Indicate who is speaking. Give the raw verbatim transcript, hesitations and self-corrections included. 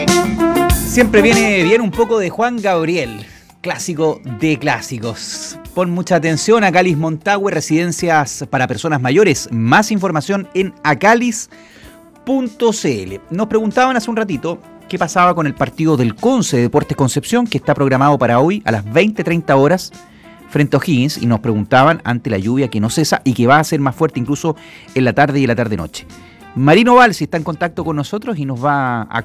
Speaker 1: Siempre viene bien un poco de Juan Gabriel, clásico de clásicos. Pon mucha atención, Acalis Montague, residencias para personas mayores. Más información en acalis punto c l. Nos preguntaban hace un ratito qué pasaba con el partido del Conce de Deportes Concepción, que está programado para hoy a las veinte treinta horas frente a O'Higgins, y nos preguntaban ante la lluvia que no cesa y que va a ser más fuerte incluso en la tarde y en la tarde-noche. Marino Valsi está en contacto con nosotros y nos va a